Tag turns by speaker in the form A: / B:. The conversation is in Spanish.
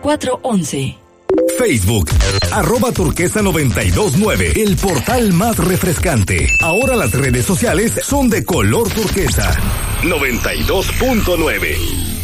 A: 411.
B: Facebook, @turquesa929, el portal más refrescante. Ahora las redes sociales son de color turquesa. 92.9.